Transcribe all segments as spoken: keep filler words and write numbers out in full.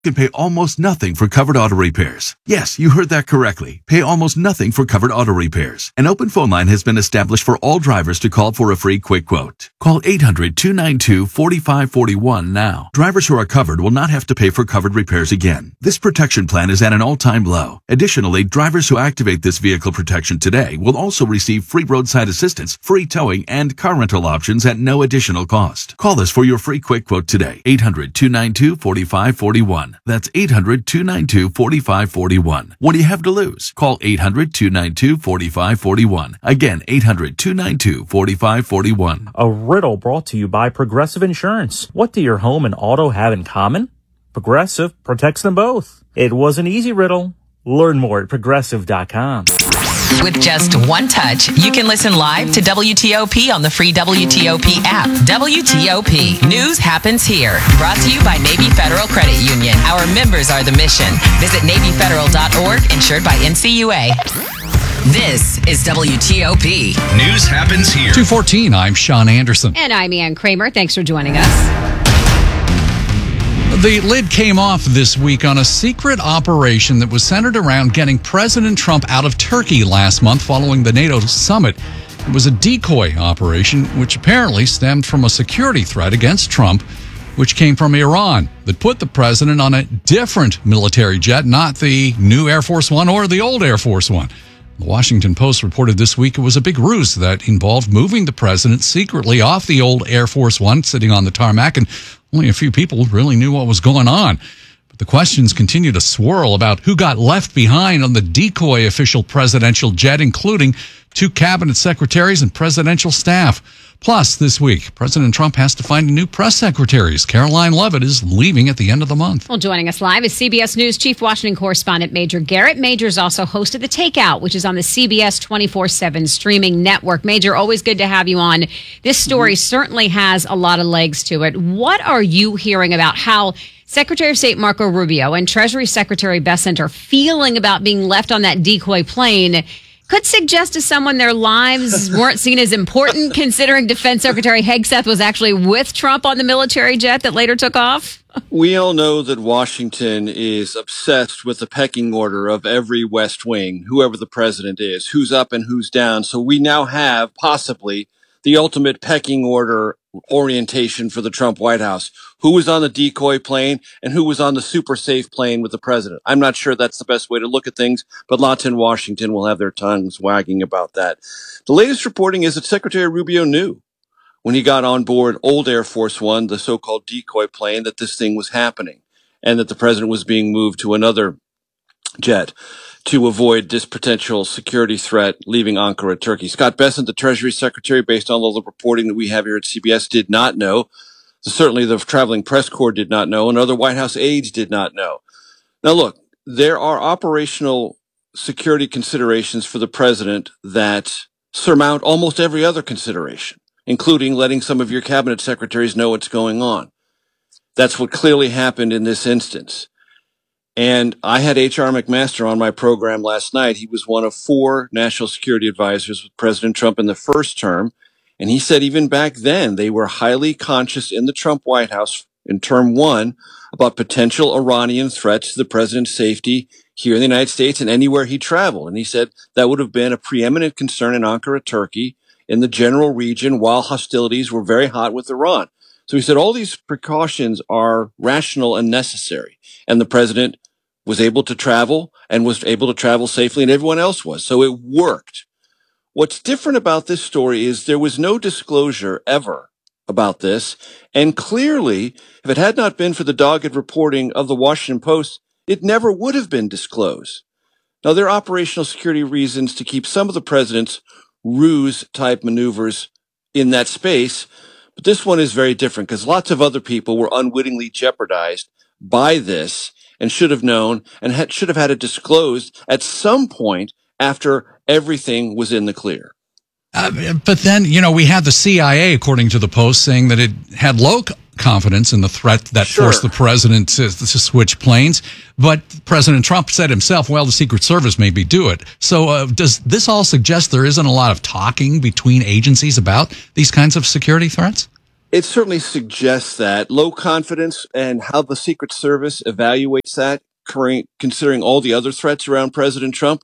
can pay almost nothing for covered auto repairs. Yes, you heard that correctly. Pay almost nothing for covered auto repairs. An open phone line has been established for all drivers to call for a free quick quote. Call eight hundred, two nine two, four five four one now. Drivers who are covered will not have to pay for covered repairs again. This protection plan is at an all-time low. Additionally, drivers who activate this vehicle protection today will also receive free roadside assistance, free towing, and car rental options at no additional cost. Call us for your free quick quote today. eight hundred, two nine two, four five four one. That's eight hundred, two nine two, four five four one. What do you have to lose? Call eight hundred, two nine two, four five four one. Again, eight hundred, two nine two, four five four one. A riddle brought to you by Progressive Insurance. What do your home and auto have in common? Progressive protects them both. It was an easy riddle. Learn more at progressive dot com. With just one touch, you can listen live to W T O P on the free W T O P app. W T O P. News happens here. Brought to you by Navy Federal Credit Union. Our members are the mission. Visit navy federal dot org, insured by N C U A. This is W T O P. News happens here. two fourteen, I'm Sean Anderson. And I'm Ann Kramer. Thanks for joining us. The lid came off this week on a secret operation that was centered around getting President Trump out of Turkey last month following the NATO summit. It was a decoy operation, which apparently stemmed from a security threat against Trump, which came from Iran, that put the president on a different military jet, not the new Air Force One or the old Air Force One. The Washington Post reported this week it was a big ruse that involved moving the president secretly off the old Air Force One sitting on the tarmac, and only a few people really knew what was going on. But the questions continue to swirl about who got left behind on the decoy official presidential jet, including two cabinet secretaries and presidential staff. Plus, this week, President Trump has to find a new press secretary. Caroline Leavitt is leaving at the end of the month. Well, joining us live is C B S News Chief Washington Correspondent Major Garrett. Major's also hosted The Takeout, which is on the C B S twenty-four seven streaming network. Major, always good to have you on. This story mm-hmm. certainly has a lot of legs to it. What are you hearing about how Secretary of State Marco Rubio and Treasury Secretary Bessent are feeling about being left on that decoy plane? Could suggest to someone their lives weren't seen as important, considering Defense Secretary Hegseth was actually with Trump on the military jet that later took off? We all know that Washington is obsessed with the pecking order of every West Wing, whoever the president is, who's up and who's down. So we now have possibly the ultimate pecking order orientation for the Trump White House. Who was on the decoy plane and who was on the super safe plane with the president? I'm not sure that's the best way to look at things, but lots in Washington will have their tongues wagging about that. The latest reporting is that Secretary Rubio knew when he got on board old Air Force One, the so-called decoy plane, that this thing was happening and that the president was being moved to another jet to avoid this potential security threat leaving Ankara, Turkey. Scott Bessent, the Treasury Secretary, based on all the reporting that we have here at C B S, did not know. Certainly the traveling press corps did not know, and other White House aides did not know. Now, look, there are operational security considerations for the president that surmount almost every other consideration, including letting some of your cabinet secretaries know what's going on. That's what clearly happened in this instance. And I had H R McMaster on my program last night. He was one of four national security advisors with President Trump in the first term. And he said even back then, they were highly conscious in the Trump White House in term one about potential Iranian threats to the president's safety here in the United States and anywhere he traveled. And he said that would have been a preeminent concern in Ankara, Turkey, in the general region, while hostilities were very hot with Iran. So he said all these precautions are rational and necessary. And the president was able to travel and was able to travel safely, and everyone else was. So it worked. What's different about this story is there was no disclosure ever about this. And clearly, if it had not been for the dogged reporting of the Washington Post, it never would have been disclosed. Now, there are operational security reasons to keep some of the president's ruse-type maneuvers in that space, but this one is very different because lots of other people were unwittingly jeopardized by this and should have known and had, should have had it disclosed at some point after everything was in the clear. Uh, but then, you know, we had the C I A, according to the Post, saying that it had low confidence in the threat that sure. forced the president to, to switch planes. But President Trump said himself, well, the Secret Service maybe do it. So uh, does this all suggest there isn't a lot of talking between agencies about these kinds of security threats? It certainly suggests that low confidence, and how the Secret Service evaluates that, considering all the other threats around President Trump.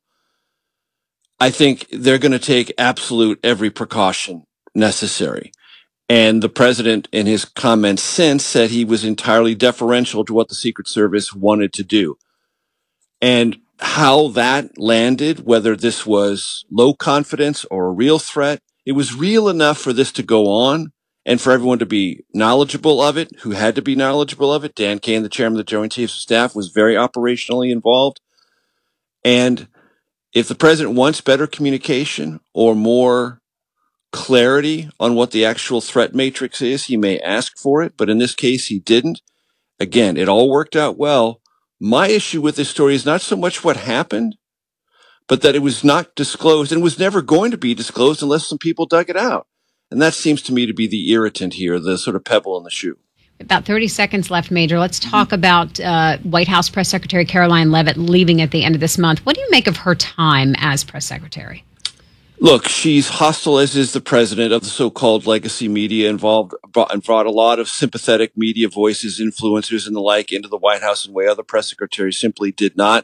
I think they're going to take absolute every precaution necessary. And the president, in his comments since, said he was entirely deferential to what the Secret Service wanted to do. And how that landed, whether this was low confidence or a real threat, it was real enough for this to go on and for everyone to be knowledgeable of it, who had to be knowledgeable of it. Dan Kane, the chairman of the Joint Chiefs of Staff, was very operationally involved. And if the president wants better communication or more clarity on what the actual threat matrix is, he may ask for it. But in this case, he didn't. Again, it all worked out well. My issue with this story is not so much what happened, but that it was not disclosed and was never going to be disclosed unless some people dug it out. And that seems to me to be the irritant here, the sort of pebble in the shoe. About thirty seconds left, Major. Let's talk about uh, White House Press Secretary Caroline Leavitt leaving at the end of this month. What do you make of her time as press secretary? Look, she's hostile, as is the president, of the so-called legacy media, involved brought, and brought a lot of sympathetic media voices, influencers, and the like into the White House in a way other press secretaries simply did not.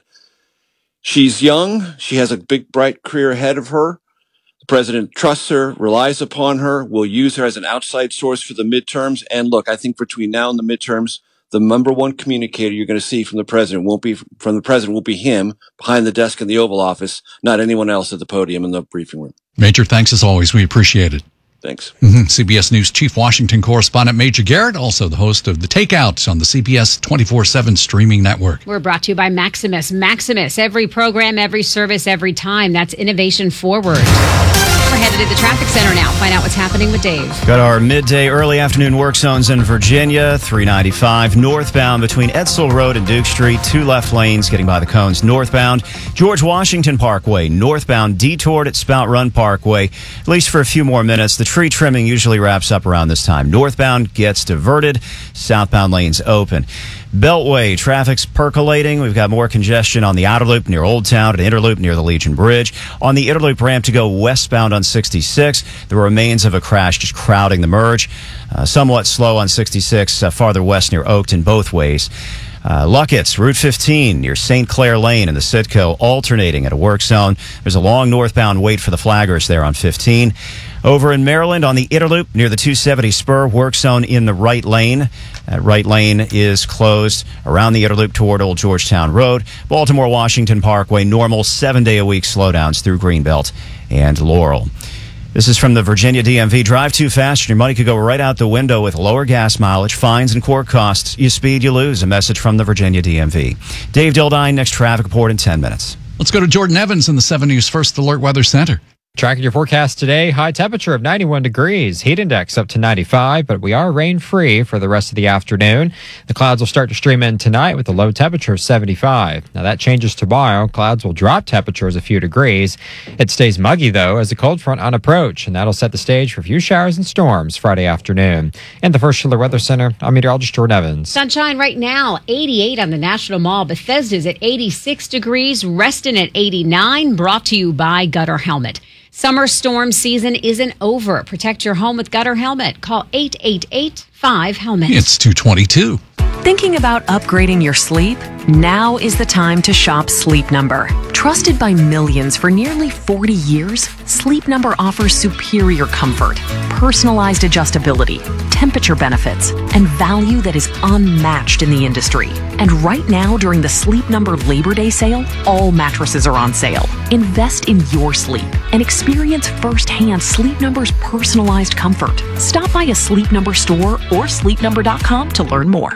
She's young. She has a big, bright career ahead of her. The president trusts her, relies upon her, will use her as an outside source for the midterms. And look, I think between now and the midterms, the number one communicator you're going to see from the president won't be from the president won't be him behind the desk in the Oval Office, not anyone else at the podium in the briefing room. Major, thanks as always. We appreciate it. Thanks. Mm-hmm. C B S News Chief Washington Correspondent Major Garrett, also the host of The Takeout on the C B S twenty-four seven streaming network. We're brought to you by Maximus. Maximus, every program, every service, every time. That's innovation forward. We're headed to the traffic center now. Find out what's happening with Dave. Got our midday early afternoon work zones in Virginia. three ninety-five northbound between Edsel Road and Duke Street. Two left lanes getting by the cones northbound. George Washington Parkway northbound detoured at Spout Run Parkway. At least for a few more minutes. The tree trimming usually wraps up around this time. Northbound gets diverted. Southbound lanes open. Beltway, traffic's percolating. We've got more congestion on the outer loop near Old Town and Interloop near the Legion Bridge. On the Interloop ramp to go westbound on sixty-six, the remains of a crash just crowding the merge. Uh, somewhat slow on sixty-six, uh, farther west near Oakton both ways. Uh, Luckett's, Route fifteen near Saint Clair Lane in the Citgo, alternating at a work zone. There's a long northbound wait for the flaggers there on fifteen. Over in Maryland on the Interloop near the two seventy spur, work zone in the right lane. That right lane is closed around the Interloop toward Old Georgetown Road. Baltimore Washington Parkway, normal seven-day-a-week slowdowns through Greenbelt and Laurel. This is from the Virginia D M V. Drive too fast and your money could go right out the window with lower gas mileage, fines, and court costs. You speed, you lose. A message from the Virginia D M V. Dave Dildine, next traffic report in ten minutes. Let's go to Jordan Evans in the seven News First Alert Weather Center. Tracking your forecast today, high temperature of ninety-one degrees, heat index up to ninety-five, but we are rain-free for the rest of the afternoon. The clouds will start to stream in tonight with a low temperature of seventy-five. Now that changes tomorrow. Clouds will drop temperatures a few degrees. It stays muggy, though, as a cold front on approach, and that'll set the stage for a few showers and storms Friday afternoon. In the First Schiller Weather Center, I'm meteorologist Jordan Evans. Sunshine right now, eighty-eight on the National Mall. Bethesda's at eighty-six degrees, Reston at eighty-nine, brought to you by Gutter Helmet. Summer storm season isn't over. Protect your home with Gutter Helmet. Call eight eight eight, five, helmet. It's two twenty-two. Thinking about upgrading your sleep? Now is the time to shop Sleep Number. Trusted by millions for nearly forty years, Sleep Number offers superior comfort, personalized adjustability, temperature benefits, and value that is unmatched in the industry. And right now, during the Sleep Number Labor Day sale, all mattresses are on sale. Invest in your sleep and experience firsthand Sleep Number's personalized comfort. Stop by a Sleep Number store or sleep number dot com to learn more.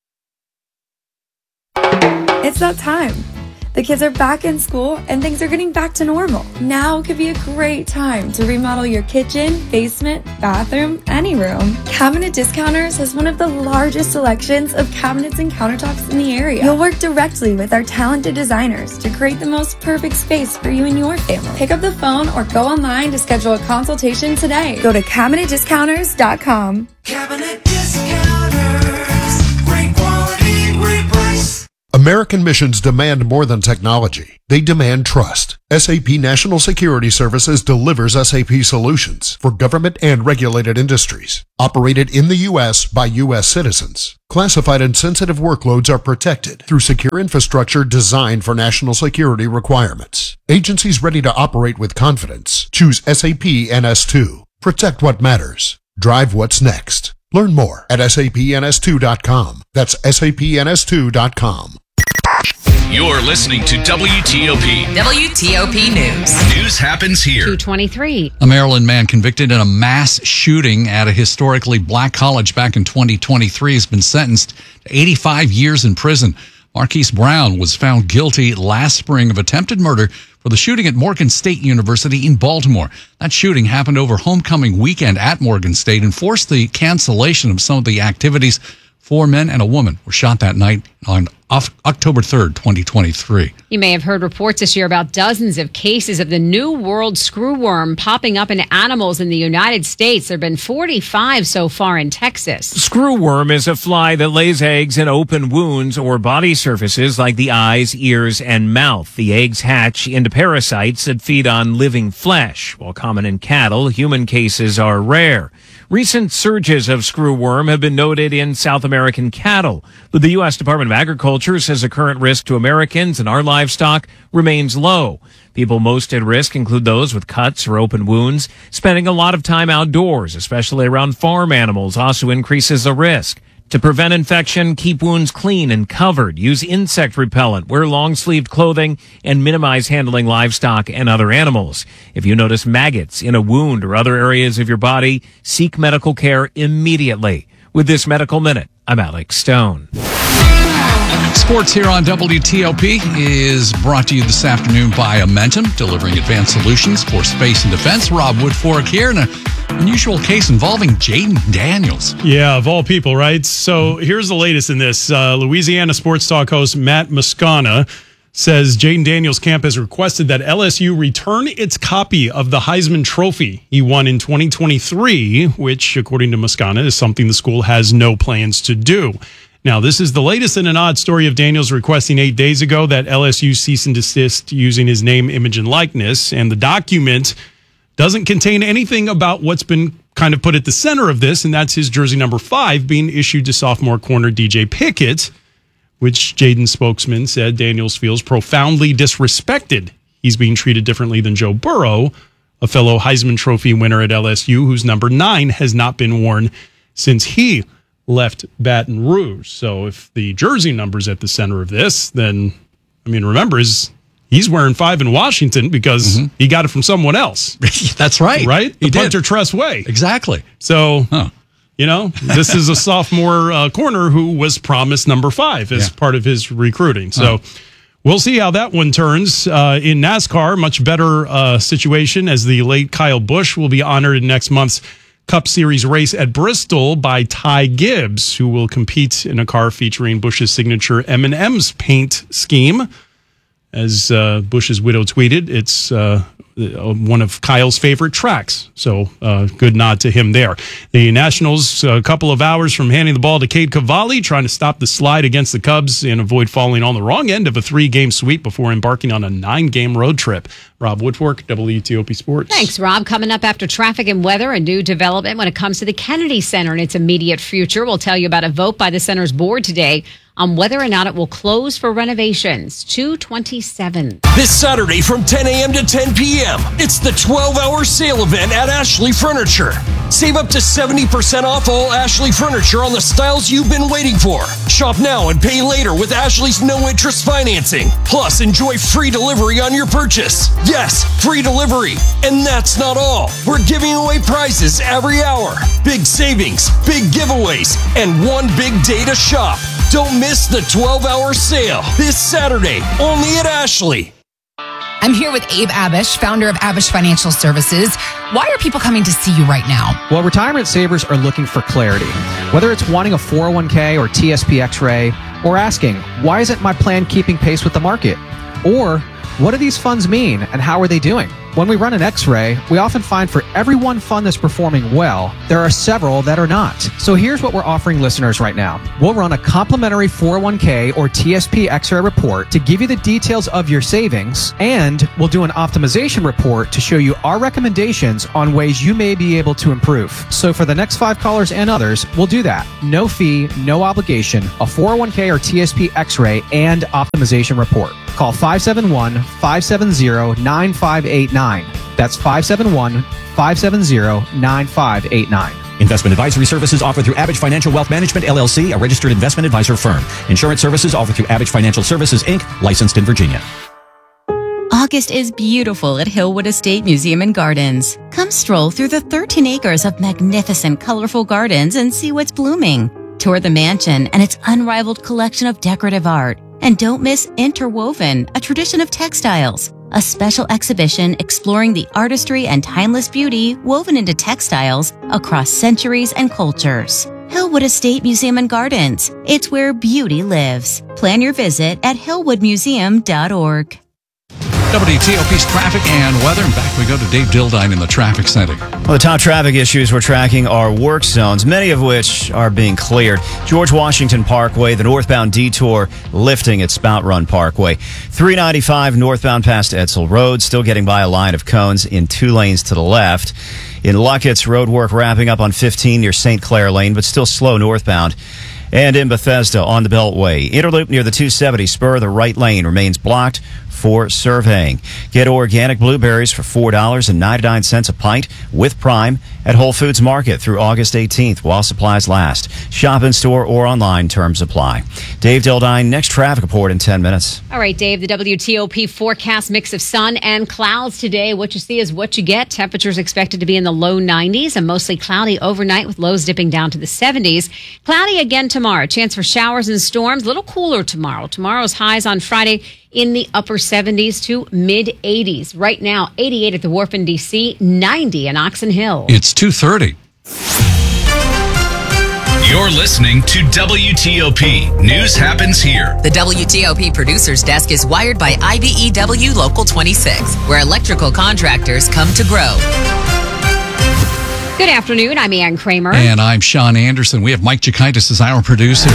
It's that time. The kids are back in school and things are getting back to normal. Now could be a great time to remodel your kitchen, basement, bathroom, any room. Cabinet Discounters has one of the largest selections of cabinets and countertops in the area. You'll work directly with our talented designers to create the most perfect space for you and your family. Pick up the phone or go online to schedule a consultation today. Go to cabinet discounters dot com. Cabinet Discounters. Great quality, great price. American missions demand more than technology. They demand trust. S A P National Security Services delivers S A P solutions for government and regulated industries. Operated in the U S by U S citizens. Classified and sensitive workloads are protected through secure infrastructure designed for national security requirements. Agencies ready to operate with confidence. Choose S A P N S two. Protect what matters. Drive what's next. Learn more at S A P N S two dot com. That's S A P N S two dot com. You're listening to W T O P. W T O P News. News happens here. two twenty-three. A Maryland man convicted in a mass shooting at a historically black college back in twenty twenty-three has been sentenced to eighty-five years in prison. Marquise Brown was found guilty last spring of attempted murder for the shooting at Morgan State University in Baltimore. That shooting happened over homecoming weekend at Morgan State and forced the cancellation of some of the activities. Four men and a woman were shot that night on October third, twenty twenty-three. You may have heard reports this year about dozens of cases of the New World screwworm popping up in animals in the United States. There have been forty-five so far in Texas. Screwworm is a fly that lays eggs in open wounds or body surfaces like the eyes, ears, and mouth. The eggs hatch into parasites that feed on living flesh. While common in cattle, human cases are rare. Recent surges of screwworm have been noted in South American cattle, but the U S Department of Agriculture says the current risk to Americans and our livestock remains low. People most at risk include those with cuts or open wounds. Spending a lot of time outdoors, especially around farm animals, also increases the risk. To prevent infection, keep wounds clean and covered. Use insect repellent, wear long-sleeved clothing, and minimize handling livestock and other animals. If you notice maggots in a wound or other areas of your body, seek medical care immediately. With this Medical Minute, I'm Alex Stone. Sports here on W T O P is brought to you this afternoon by Amentum, delivering advanced solutions for space and defense. Rob Woodfork here, and an unusual case involving Jayden Daniels. Yeah, of all people, right? So here's the latest in this. Uh, Louisiana Sports Talk host Matt Moscona says Jayden Daniels' camp has requested that L S U return its copy of the Heisman Trophy he won in twenty twenty-three, which, according to Moscona, is something the school has no plans to do. Now, this is the latest in an odd story of Daniels requesting eight days ago that L S U cease and desist using his name, image, and likeness. And the document doesn't contain anything about what's been kind of put at the center of this, and that's his jersey number five being issued to sophomore corner D J Pickett, which Jayden's spokesman said Daniels feels profoundly disrespected. He's being treated differently than Joe Burrow, a fellow Heisman Trophy winner at L S U, whose number nine has not been worn since he left Baton Rouge. So if the jersey number's at the center of this, then, I mean, remember, his, he's wearing five in Washington because mm-hmm. he got it from someone else. That's right. Right? The he punter did. Tress way. Exactly. So, huh. you know, this is a sophomore uh, corner who was promised number five as yeah. part of his recruiting. So huh. we'll see how that one turns. Uh, in NASCAR, much better uh, situation as the late Kyle Busch will be honored in next month's Cup Series race at Bristol by Ty Gibbs, who will compete in a car featuring Busch's signature M and M's paint scheme. As uh, Busch's widow tweeted, it's uh, one of Kyle's favorite tracks. So uh, good nod to him there. The Nationals, a couple of hours from handing the ball to Cade Cavalli, trying to stop the slide against the Cubs and avoid falling on the wrong end of a three-game sweep before embarking on a nine-game road trip. Rob Woodfork, W T O P Sports. Thanks, Rob. Coming up after traffic and weather, a new development when it comes to the Kennedy Center and its immediate future. We'll tell you about a vote by the center's board today on whether or not it will close for renovations. two twenty-seven. This Saturday from ten a.m. to ten p.m., it's the twelve-hour sale event at Ashley Furniture. Save up to seventy percent off all Ashley Furniture on the styles you've been waiting for. Shop now and pay later with Ashley's no-interest financing. Plus, enjoy free delivery on your purchase. Yes, free delivery. And that's not all. We're giving away prizes every hour. Big savings, big giveaways, and one big day to shop. Don't miss the twelve-hour sale this Saturday, only at Ashley. I'm here with Abe Abish, founder of Abish Financial Services. Why are people coming to see you right now? Well, retirement savers are looking for clarity. Whether it's wanting a four oh one k or T S P X-ray, or asking, why isn't my plan keeping pace with the market? Or, what do these funds mean and how are they doing? When we run an x-ray, we often find for every one fund that's performing well, there are several that are not. So here's what we're offering listeners right now. We'll run a complimentary four oh one k or T S P x-ray report to give you the details of your savings, and we'll do an optimization report to show you our recommendations on ways you may be able to improve. So for the next five callers and others, we'll do that. No fee, no obligation, a four oh one k or T S P x-ray and optimization report. Call five seven one, five seven zero, nine five eight nine. That's five seven one, five seven zero, nine five eight nine. Investment advisory services offered through Abbage Financial Wealth Management, L L C, a registered investment advisor firm. Insurance services offered through Abbage Financial Services, Incorporated, licensed in Virginia. August is beautiful at Hillwood Estate Museum and Gardens. Come stroll through the thirteen acres of magnificent, colorful gardens and see what's blooming. Tour the mansion and its unrivaled collection of decorative art. And don't miss Interwoven, a tradition of textiles, a special exhibition exploring the artistry and timeless beauty woven into textiles across centuries and cultures. Hillwood Estate Museum and Gardens. It's where beauty lives. Plan your visit at hillwood museum dot org. W T O P's traffic and weather. And back we go to Dave Dildine in the traffic center. Well, the top traffic issues we're tracking are work zones, many of which are being cleared. George Washington Parkway, the northbound detour lifting at Spout Run Parkway. three ninety-five northbound past Edsel Road, still getting by a line of cones in two lanes to the left. In Luckett's, road work wrapping up on fifteen near Saint Clair Lane, but still slow northbound. And in Bethesda on the Beltway, Interloop near the two seventy spur, the right lane remains blocked for surveying. Get organic blueberries for four dollars and ninety-nine cents a pint with Prime at Whole Foods Market through August eighteenth while supplies last. Shop in store or online, terms apply. Dave Dildine, next traffic report in ten minutes. All right, Dave, the W T O P forecast mix of sun and clouds today. What you see is what you get. Temperatures expected to be in the low nineties and mostly cloudy overnight with lows dipping down to the seventies. Cloudy again tomorrow. Chance for showers and storms. A little cooler tomorrow. Tomorrow's highs on Friday in the upper seventies to mid eighties. Right now, eighty-eight at the Wharf in D C, ninety in Oxon Hill. It's two thirty. You're listening to W T O P. News happens here. The W T O P producer's desk is wired by I B E W Local twenty-six, where electrical contractors come to grow. Good afternoon. I'm Ann Kramer. And I'm Sean Anderson. We have Mike Jakaitis as our producer.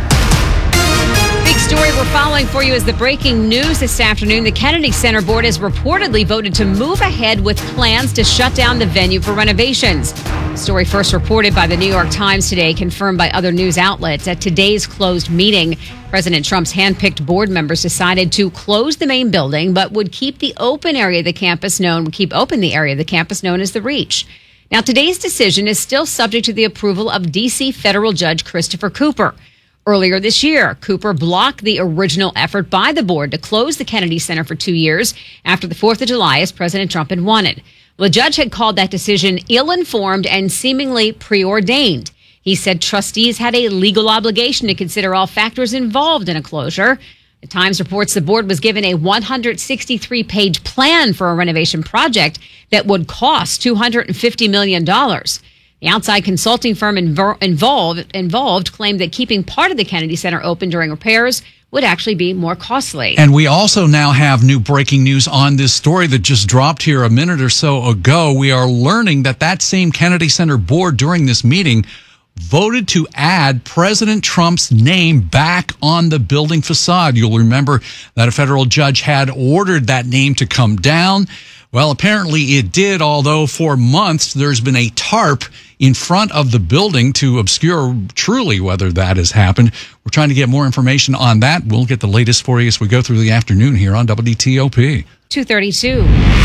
Big story we're following for you is the breaking news this afternoon. The Kennedy Center Board has reportedly voted to move ahead with plans to shut down the venue for renovations. Story first reported by the New York Times today, confirmed by other news outlets. At today's closed meeting, President Trump's handpicked board members decided to close the main building, but would keep the open area of the campus known, would keep open the area of the campus known as the Reach. Now, today's decision is still subject to the approval of D C federal judge Christopher Cooper. Earlier this year, Cooper blocked the original effort by the board to close the Kennedy Center for two years after the fourth of July, as President Trump had wanted. The judge had called that decision ill-informed and seemingly preordained. He said trustees had a legal obligation to consider all factors involved in a closure. The Times reports the board was given a one hundred sixty-three page plan for a renovation project that would cost two hundred fifty million dollars. The outside consulting firm inv- involved, involved claimed that keeping part of the Kennedy Center open during repairs would actually be more costly. And we also now have new breaking news on this story that just dropped here a minute or so ago. We are learning that that same Kennedy Center board during this meeting voted to add President Trump's name back on the building facade. You'll remember that a federal judge had ordered that name to come down. Well, apparently it did, although for months there's been a tarp in front of the building to obscure truly whether that has happened. We're trying to get more information on that. We'll get the latest for you as we go through the afternoon here on W T O P. two thirty-two.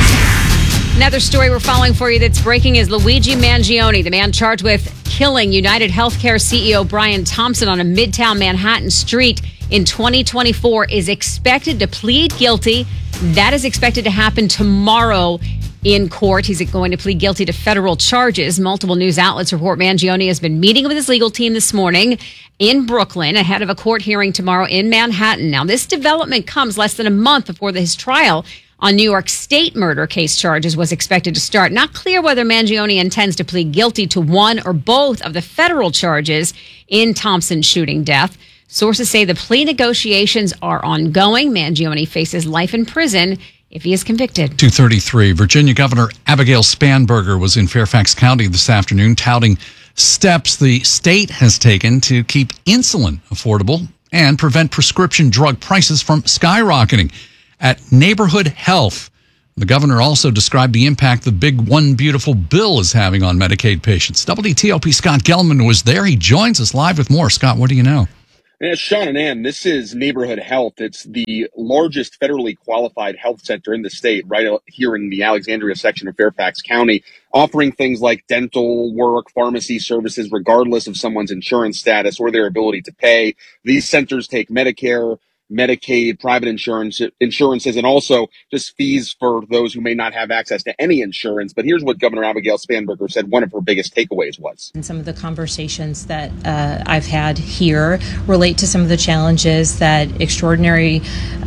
Another story we're following for you that's breaking is Luigi Mangione, the man charged with killing United Healthcare C E O Brian Thompson on a Midtown Manhattan street in twenty twenty-four, is expected to plead guilty. That is expected to happen tomorrow in court. He's going to plead guilty to federal charges. Multiple news outlets report Mangione has been meeting with his legal team this morning in Brooklyn ahead of a court hearing tomorrow in Manhattan. Now, this development comes less than a month before his trial on New York State murder case charges was expected to start. Not clear whether Mangione intends to plead guilty to one or both of the federal charges in Thompson's shooting death. Sources say the plea negotiations are ongoing. Mangione faces life in prison if he is convicted. two thirty-three. Virginia Governor Abigail Spanberger was in Fairfax County this afternoon touting steps the state has taken to keep insulin affordable and prevent prescription drug prices from skyrocketing. At Neighborhood Health, the governor also described the impact the big One Beautiful bill is having on Medicaid patients. W T O P Scott Gelman was there. He joins us live with more. Scott, what do you know? Yeah, Sean and Ann, this is Neighborhood Health. It's the largest federally qualified health center in the state, right here in the Alexandria section of Fairfax County, offering things like dental work, pharmacy services, regardless of someone's insurance status or their ability to pay. These centers take Medicare, Medicaid, private insurance, insurances, and also just fees for those who may not have access to any insurance. But here's what Governor Abigail Spanberger said one of her biggest takeaways was. And some of the conversations that uh, I've had here relate to some of the challenges that extraordinary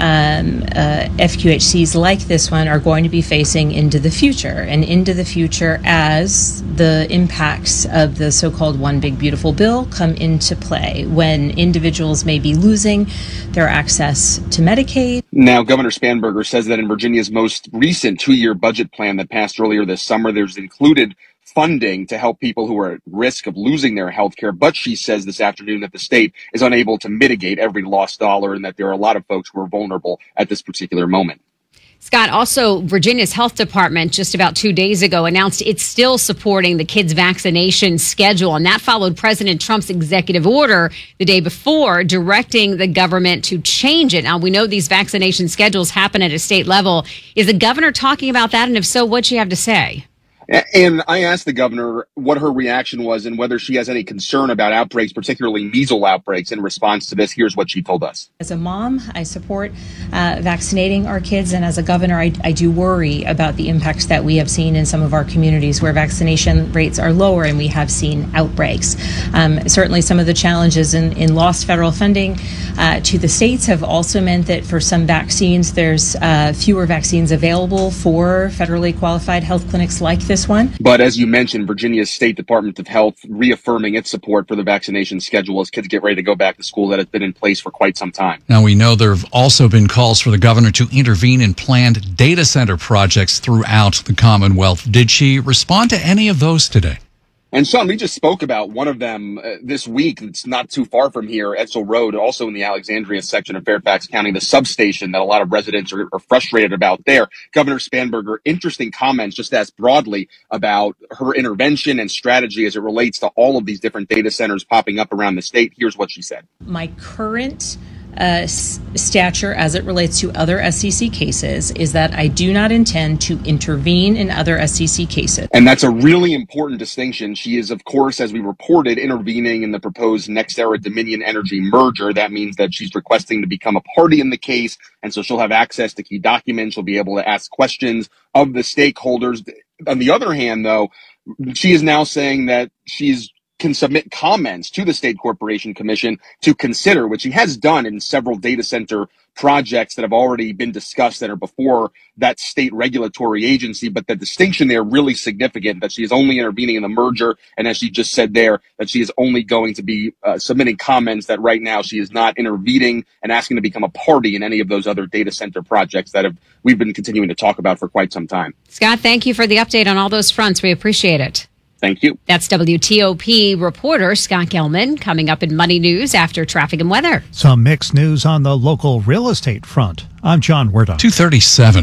um, uh, F Q H Cs like this one are going to be facing into the future and into the future as the impacts of the so-called One Big Beautiful bill come into play, when individuals may be losing their access access to Medicaid. Now, Governor Spanberger says that in Virginia's most recent two-year budget plan that passed earlier this summer, there's included funding to help people who are at risk of losing their health care. But she says this afternoon that the state is unable to mitigate every lost dollar and that there are a lot of folks who are vulnerable at this particular moment. Scott, also Virginia's health department just about two days ago announced it's still supporting the kids' vaccination schedule. And that followed President Trump's executive order the day before directing the government to change it. Now, we know these vaccination schedules happen at a state level. Is the governor talking about that? And if so, what'd she have to say? And I asked the governor what her reaction was and whether she has any concern about outbreaks, particularly measles outbreaks, in response to this. Here's what she told us. As a mom, I support uh, vaccinating our kids. And as a governor, I, I do worry about the impacts that we have seen in some of our communities where vaccination rates are lower and we have seen outbreaks. Um, certainly, some of the challenges in, in lost federal funding uh, to the states have also meant that for some vaccines, there's uh, fewer vaccines available for federally qualified health clinics like this one. But as you mentioned, Virginia's State Department of Health reaffirming its support for the vaccination schedule as kids get ready to go back to school that has been in place for quite some time. Now, we know there have also been calls for the governor to intervene in planned data center projects throughout the Commonwealth. Did she respond to any of those today? And Sean, we just spoke about one of them uh, this week. It's not too far from here, Edsel Road, also in the Alexandria section of Fairfax County, the substation that a lot of residents are, are frustrated about there. Governor Spanberger, interesting comments just as broadly about her intervention and strategy as it relates to all of these different data centers popping up around the state. Here's what she said. My current Uh, s- stature as it relates to other S C C cases is that I do not intend to intervene in other S C C cases. And that's a really important distinction. She is, of course, as we reported, intervening in the proposed NextEra Dominion Energy merger. That means that she's requesting to become a party in the case, and so she'll have access to key documents. She'll be able to ask questions of the stakeholders. On the other hand, though, she is now saying that she's can submit comments to the State Corporation Commission to consider, which he has done in several data center projects that have already been discussed that are before that state regulatory agency. But the distinction there really significant, that she is only intervening in the merger. And as she just said there, that she is only going to be uh, submitting comments, that right now she is not intervening and asking to become a party in any of those other data center projects that have we've been continuing to talk about for quite some time. Scott, thank you for the update on all those fronts. We appreciate it. Thank you. That's W T O P reporter Scott Gelman coming up in Money News after traffic and weather. Some mixed news on the local real estate front. I'm John Werdock. two thirty-seven.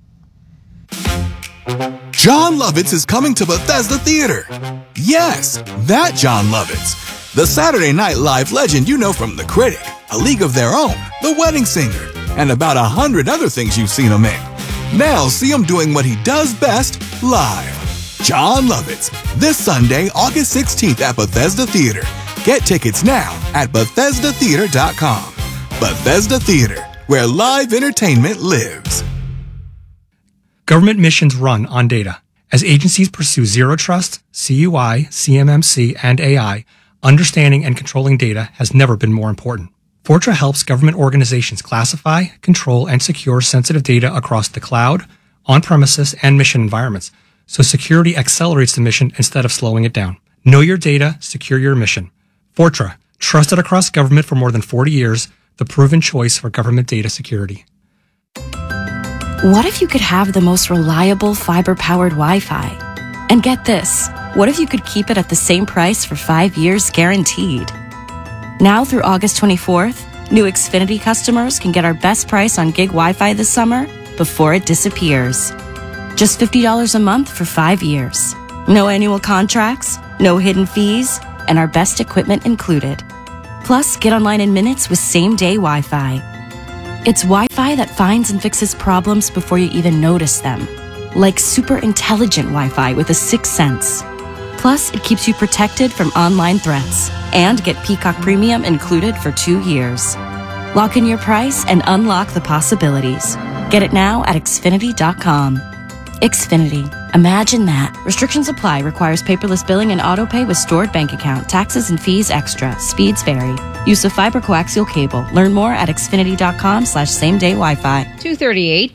John Lovitz is coming to Bethesda Theater. Yes, that John Lovitz. The Saturday Night Live legend you know from The Critic, A League of Their Own, The Wedding Singer, and about a hundred other things you've seen him in. Now see him doing what he does best, live. John Lovitz, this Sunday, August sixteenth at Bethesda Theater. Get tickets now at Bethesda Theater dot com. Bethesda Theater, where live entertainment lives. Government missions run on data. As agencies pursue Zero Trust, C U I, C M M C, and A I, understanding and controlling data has never been more important. Fortra helps government organizations classify, control, and secure sensitive data across the cloud, on-premises, and mission environments, so security accelerates the mission instead of slowing it down. Know your data, secure your mission. Fortra, trusted across government for more than forty years, the proven choice for government data security. What if you could have the most reliable fiber-powered Wi-Fi? And get this, what if you could keep it at the same price for five years guaranteed? Now through August twenty-fourth, new Xfinity customers can get our best price on gig Wi-Fi this summer before it disappears. Just fifty dollars a month for five years. No annual contracts, no hidden fees, and our best equipment included. Plus, get online in minutes with same-day Wi-Fi. It's Wi-Fi that finds and fixes problems before you even notice them. Like super intelligent Wi-Fi with a sixth sense. Plus, it keeps you protected from online threats. And get Peacock Premium included for two years. Lock in your price and unlock the possibilities. Get it now at Xfinity dot com. Xfinity. Imagine that. Restrictions apply. Requires paperless billing and autopay with stored bank account. Taxes and fees extra. Speeds vary. Use of fiber coaxial cable. Learn more at Xfinity dot com slash same day Wi-Fi. two thirty-eight.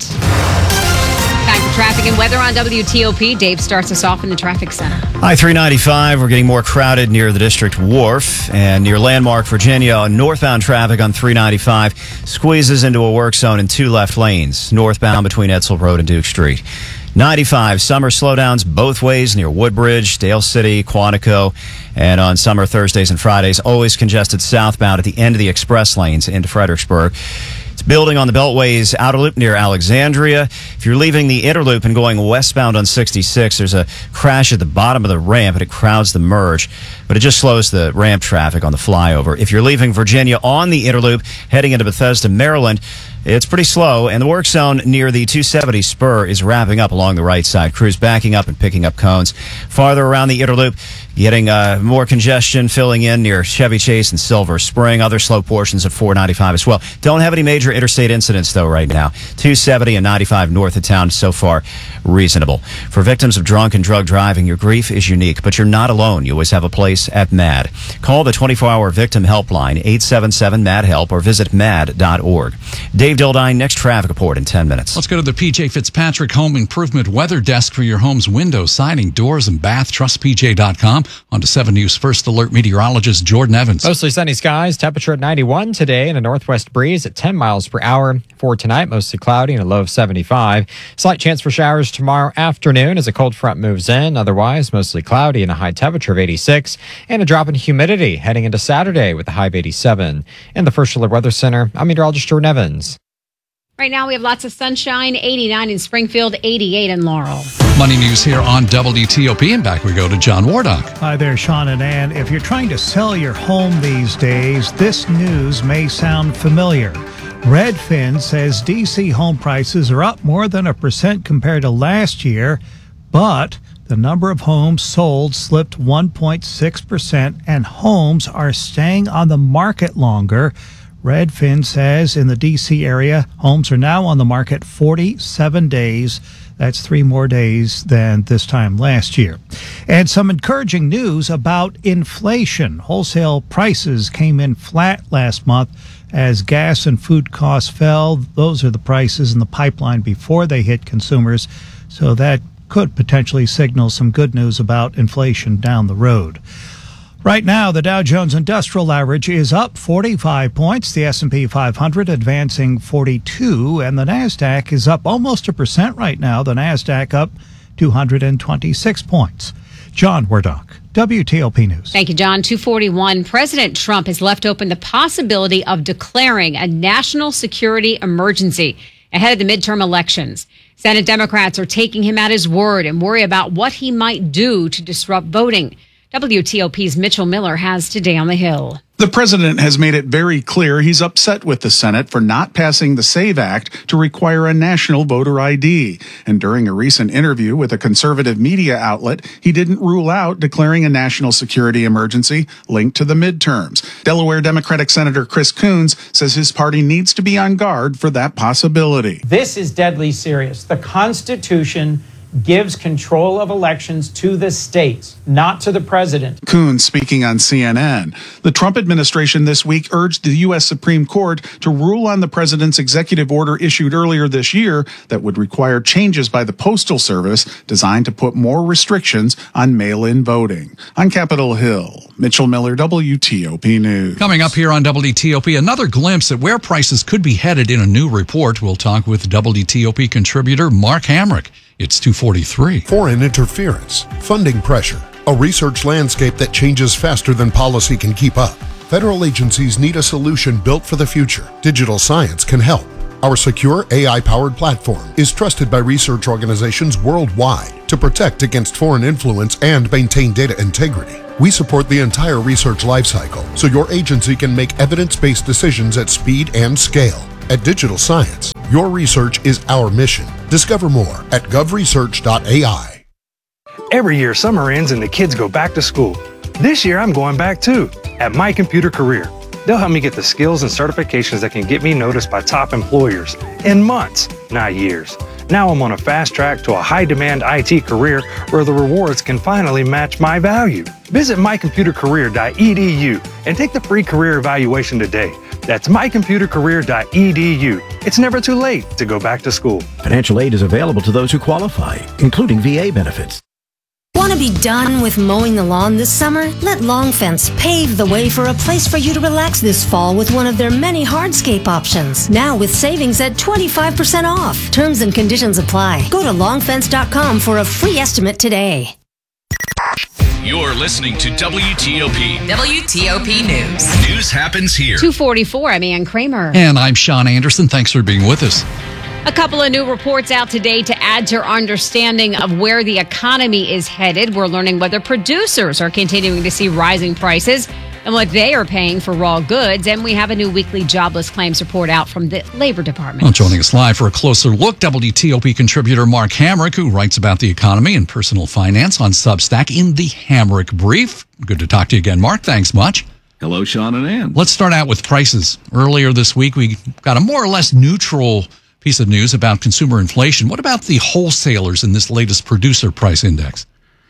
Time for traffic and weather on W T O P. Dave starts us off in the traffic center. I three ninety-five, we're getting more crowded near the District Wharf and near Landmark, Virginia. Northbound traffic on three ninety-five squeezes into a work zone in two left lanes, northbound between Edsel Road and Duke Street. ninety-five, summer slowdowns both ways near Woodbridge, Dale City, Quantico, and on summer Thursdays and Fridays, always congested southbound at the end of the express lanes into Fredericksburg. It's building on the Beltway's outer loop near Alexandria. If you're leaving the inner loop and going westbound on sixty-six, there's a crash at the bottom of the ramp and it crowds the merge, but it just slows the ramp traffic on the flyover. If you're leaving Virginia on the inner loop heading into Bethesda, Maryland, it's pretty slow, and the work zone near the two seventy spur is wrapping up along the right side. Crews backing up and picking up cones. Farther around the inner loop, getting uh, more congestion filling in near Chevy Chase and Silver Spring. Other slow portions of four ninety-five as well. Don't have any major interstate incidents, though, right now. two seventy and ninety-five north of town, so far, reasonable. For victims of drunk and drug driving, your grief is unique, but you're not alone. You always have a place at MAD. Call the twenty-four hour victim helpline, eight seven seven, MAD HELP, or visit mad dot org. Dave Dildine, next traffic report in ten minutes. Let's go to the P J Fitzpatrick Home Improvement Weather Desk for your home's window, siding, doors, and bath. Trust P J dot com. On to seven News First Alert meteorologist Jordan Evans. Mostly sunny skies, temperature at ninety-one today, and a northwest breeze at ten miles per hour. For tonight, mostly cloudy and a low of seventy-five. Slight chance for showers tomorrow afternoon as a cold front moves in. Otherwise, mostly cloudy and a high temperature of eighty-six. And a drop in humidity heading into Saturday with a high of eighty-seven. In the First Alert Weather Center, I'm meteorologist Jordan Evans. Right now, we have lots of sunshine, eighty-nine in Springfield, eighty-eight in Laurel. Money news here on W T O P, and back we go to John Wardock. Hi there, Sean and Ann. If you're trying to sell your home these days, this news may sound familiar. Redfin says D C home prices are up more than a percent compared to last year, but the number of homes sold slipped one point six percent, and homes are staying on the market longer. Redfin says in the D C area, homes are now on the market forty-seven days. That's three more days than this time last year. And some encouraging news about inflation. Wholesale prices came in flat last month as gas and food costs fell. Those are the prices in the pipeline before they hit consumers. So that could potentially signal some good news about inflation down the road. Right now, the Dow Jones Industrial Average is up forty-five points, the S and P five hundred advancing forty-two, and the NASDAQ is up almost a percent right now. The NASDAQ up two hundred twenty-six points. John Wardock, W T O P News. Thank you, John. two forty-one. President Trump has left open the possibility of declaring a national security emergency ahead of the midterm elections. Senate Democrats are taking him at his word and worry about what he might do to disrupt voting. W T O P's Mitchell Miller has Today on the Hill. The president has made it very clear he's upset with the Senate for not passing the SAVE Act to require a national voter I D. And during a recent interview with a conservative media outlet, he didn't rule out declaring a national security emergency linked to the midterms. Delaware Democratic Senator Chris Coons says his party needs to be on guard for that possibility. This is deadly serious. The Constitution gives control of elections to the states, not to the president. Coons speaking on C N N. The Trump administration this week urged the U S Supreme Court to rule on the president's executive order issued earlier this year that would require changes by the Postal Service designed to put more restrictions on mail-in voting. On Capitol Hill, Mitchell Miller, W T O P News. Coming up here on W T O P, another glimpse at where prices could be headed in a new report. We'll talk with W T O P contributor Mark Hamrick. It's two forty-three. Foreign interference, funding pressure, a research landscape that changes faster than policy can keep up. Federal agencies need a solution built for the future. Digital science can help. Our secure A I-powered platform is trusted by research organizations worldwide to protect against foreign influence and maintain data integrity. We support the entire research lifecycle so your agency can make evidence-based decisions at speed and scale. At Digital Science, your research is our mission. Discover more at gov research dot A I. Every year, summer ends and the kids go back to school. This year, I'm going back too, at My Computer Career. They'll help me get the skills and certifications that can get me noticed by top employers in months, not years. Now I'm on a fast track to a high-demand I T career where the rewards can finally match my value. Visit my computer career dot E D U and take the free career evaluation today. That's my computer career dot E D U. It's never too late to go back to school. Financial aid is available to those who qualify, including V A benefits. Want to be done with mowing the lawn this summer? Let Long Fence pave the way for a place for you to relax this fall with one of their many hardscape options. Now with savings at twenty-five percent off. Terms and conditions apply. Go to long fence dot com for a free estimate today. You're listening to W T O P. W T O P News. News happens here. two forty-four, I'm Ann Kramer. And I'm Sean Anderson. Thanks for being with us. A couple of new reports out today to add to our understanding of where the economy is headed. We're learning whether producers are continuing to see rising prices and what they are paying for raw goods. And we have a new weekly jobless claims report out from the Labor Department. Well, joining us live for a closer look, W T O P contributor Mark Hamrick, who writes about the economy and personal finance on Substack in the Hamrick Brief. Good to talk to you again, Mark. Thanks much. Hello, Sean and Ann. Let's start out with prices. Earlier this week, we got a more or less neutral piece of news about consumer inflation. What about the wholesalers in this latest producer price index?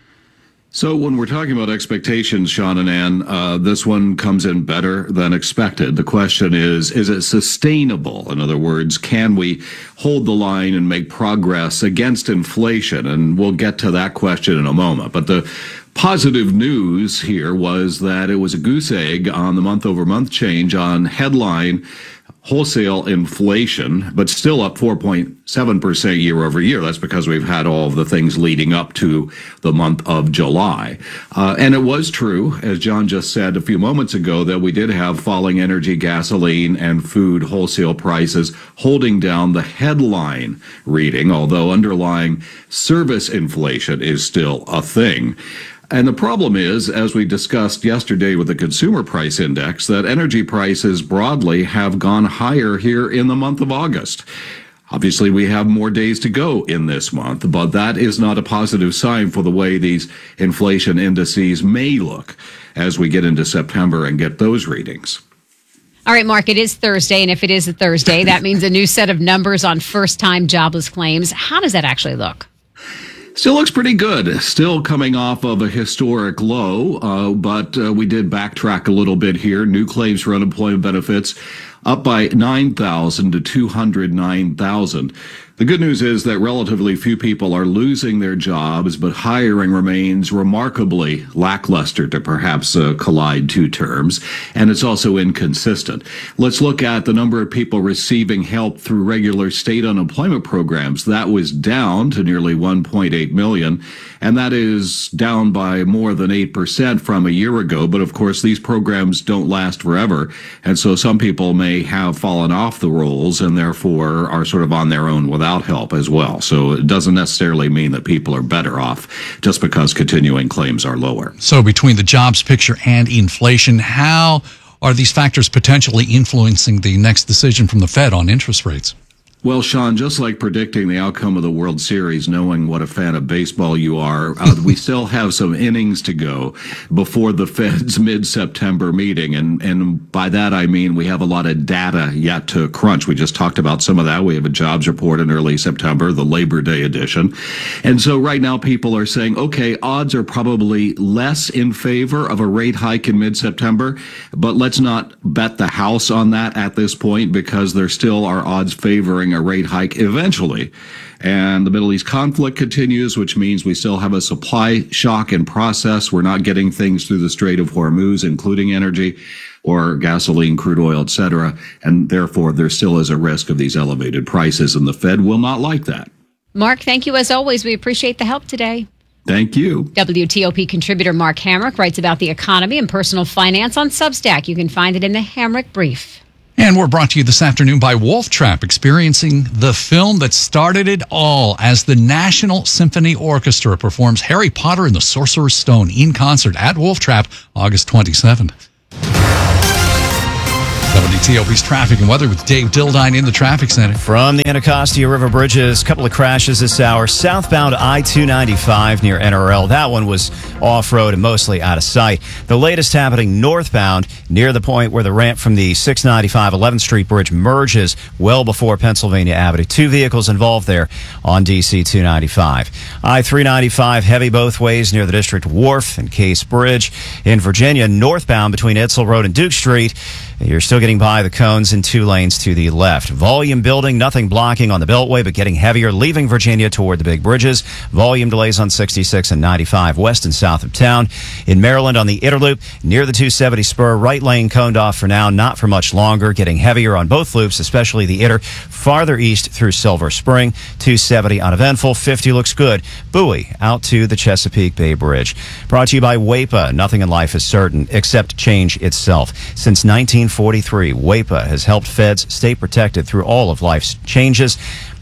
So when we're talking about expectations, Sean and Ann, uh, this one comes in better than expected. The question is, is it sustainable? In other words, can we hold the line and make progress against inflation? And we'll get to that question in a moment. But the positive news here was that it was a goose egg on the month-over-month change on headline wholesale inflation, but still up four point seven percent year over year. That's because we've had all of the things leading up to the month of July. Uh, and it was true, as John just said a few moments ago, that we did have falling energy, gasoline, and food wholesale prices holding down the headline reading, although underlying service inflation is still a thing. And the problem is, as we discussed yesterday with the Consumer Price Index, that energy prices broadly have gone higher here in the month of August. Obviously, we have more days to go in this month, but that is not a positive sign for the way these inflation indices may look as we get into September and get those readings. All right, Mark, it is Thursday, and if it is a Thursday, that means a new set of numbers on first-time jobless claims. How does that actually look? Still looks pretty good. Still coming off of a historic low, uh, but uh, we did backtrack a little bit here. New claims for unemployment benefits up by nine thousand to two hundred nine thousand. The good news is that relatively few people are losing their jobs, but hiring remains remarkably lackluster, to perhaps uh, collide two terms, and it's also inconsistent. Let's look at the number of people receiving help through regular state unemployment programs. That was down to nearly one point eight million, and that is down by more than eight percent from a year ago. But of course, these programs don't last forever, and so some people may have fallen off the rolls and therefore are sort of on their own without help as well. So it doesn't necessarily mean that people are better off just because continuing claims are lower. So between the jobs picture and inflation, how are these factors potentially influencing the next decision from the Fed on interest rates? Well, Sean, just like predicting the outcome of the World Series, knowing what a fan of baseball you are, uh, we still have some innings to go before the Fed's mid-September meeting. And, and by that, I mean we have a lot of data yet to crunch. We just talked about some of that. We have a jobs report in early September, the Labor Day edition. And so right now people are saying, okay, odds are probably less in favor of a rate hike in mid-September, but let's not bet the house on that at this point because there still are odds favoring a rate hike eventually. And the Middle East conflict continues, which means we still have a supply shock in process. We're not getting things through the Strait of Hormuz, including energy or gasoline, crude oil, et cetera. And therefore, there still is a risk of these elevated prices, and the Fed will not like that. Mark, thank you as always. We appreciate the help today. Thank you. W T O P contributor Mark Hamrick writes about the economy and personal finance on Substack. You can find it in the Hamrick Brief. And we're brought to you this afternoon by Wolf Trap, experiencing the film that started it all as the National Symphony Orchestra performs Harry Potter and the Sorcerer's Stone in concert at Wolf Trap August twenty-seventh. W T O P's traffic and weather with Dave Dildine in the traffic center. From the Anacostia River bridges, a couple of crashes this hour. Southbound I two ninety-five near N R L. That one was off-road and mostly out of sight. The latest happening northbound near the point where the ramp from the six ninety-five eleventh Street Bridge merges well before Pennsylvania Avenue. Two vehicles involved there on D C two ninety-five. I three ninety-five heavy both ways near the District Wharf and Case Bridge. In Virginia, northbound between Edsel Road and Duke Street. You're still getting by the cones in two lanes to the left. Volume building, nothing blocking on the Beltway, but getting heavier, leaving Virginia toward the big bridges. Volume delays on sixty-six and ninety-five west and south of town. In Maryland on the Interloop, near the two seventy spur, right lane coned off for now, not for much longer. Getting heavier on both loops, especially the Inter, farther east through Silver Spring. two seventy uneventful, fifty looks good. Bowie out to the Chesapeake Bay Bridge. Brought to you by W A P A. Nothing in life is certain except change itself. Since nineteen forty-three, W A P A has helped feds stay protected through all of life's changes.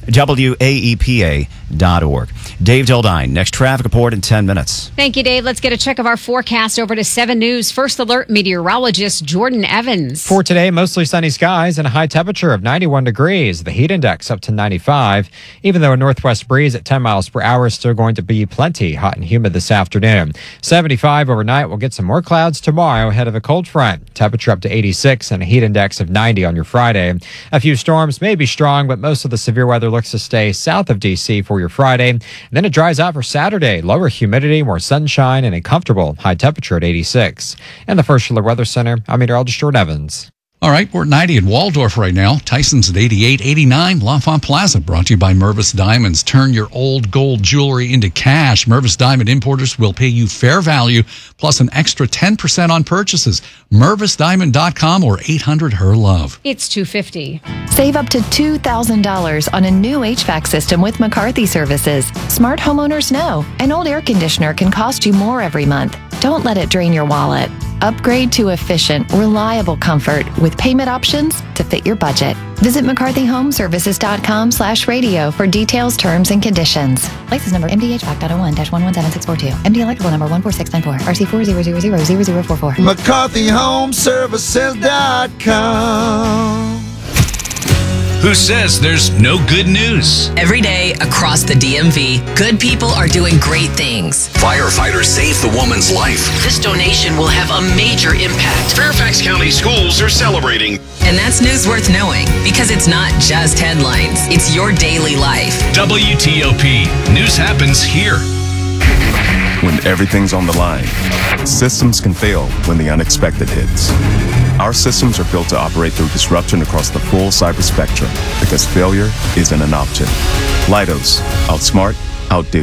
W A E P A dot org. Dave Dildine, next traffic report in ten minutes. Thank you, Dave. Let's get a check of our forecast over to seven News First Alert meteorologist Jordan Evans. For today, mostly sunny skies and a high temperature of ninety-one degrees. The heat index up to ninety-five. Even though a northwest breeze at ten miles per hour is still going to be plenty hot and humid this afternoon. seventy-five overnight. We'll get some more clouds tomorrow ahead of a cold front. Temperature up to eighty-six and a heat index of ninety on your Friday. A few storms may be strong, but most of the severe weather looks to stay south of D C for your Friday. And then it dries out for Saturday. Lower humidity, more sunshine, and a comfortable high temperature at eighty-six. And the First Alert Weather Center, I'm meteorologist Jordan Evans. All right, we're at ninety in Waldorf right now. Tyson's at eighty-eight, eighty-nine. L'Enfant Plaza, brought to you by Mervis Diamonds. Turn your old gold jewelry into cash. Mervis Diamond Importers will pay you fair value plus an extra ten percent on purchases. Mervis Diamond dot com or eight hundred her love. It's two fifty. Save up to two thousand dollars on a new H V A C system with McCarthy Services. Smart homeowners know an old air conditioner can cost you more every month. Don't let it drain your wallet. Upgrade to efficient, reliable comfort with payment options to fit your budget. Visit McCarthy Home Services dot com slash radio for details, terms, and conditions. License number M D H V A C dot oh one dash one one seven six four two. M D electrical number one four six nine four. R C four zero zero zero zero zero four four. McCarthy Home Services dot com. Who says there's no good news? Every day across the D M V, good people are doing great things. Firefighters saved the woman's life. This donation will have a major impact. Fairfax County schools are celebrating. And that's news worth knowing because it's not just headlines, it's your daily life. W T O P. News happens here. When everything's on the line, systems can fail when the unexpected hits. Our systems are built to operate through disruption across the full cyber spectrum because failure isn't an option. Leidos, outsmart, outdo.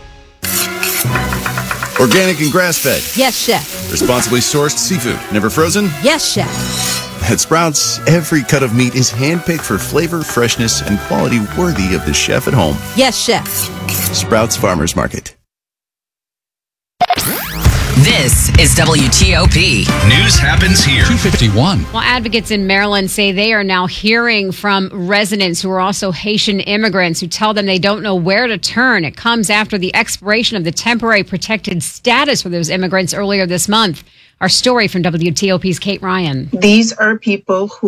Organic and grass-fed. Yes, chef. Responsibly sourced seafood, never frozen. Yes, chef. At Sprouts, every cut of meat is handpicked for flavor, freshness, and quality worthy of the chef at home. Yes, chef. Sprouts Farmers Market. This is W T O P. News happens here. two fifty-one. Well, advocates in Maryland say they are now hearing from residents who are also Haitian immigrants who tell them they don't know where to turn. It comes after the expiration of the temporary protected status for those immigrants earlier this month. Our story from W T O P's Kate Ryan. These are people who